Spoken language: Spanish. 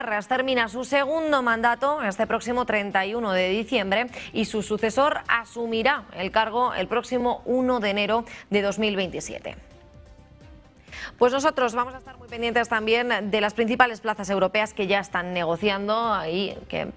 Termina su segundo mandato este próximo 31 de diciembre y su sucesor asumirá el cargo el próximo 1 de enero de 2027. Pues nosotros vamos a estar muy pendientes también de las principales plazas europeas que ya están negociando y que